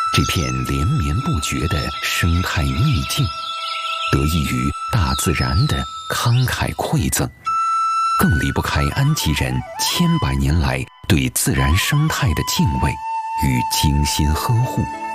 这片连绵不绝的生态秘境，得益于大自然的慷慨馈赠，更离不开安吉人千百年来对自然生态的敬畏与精心呵护。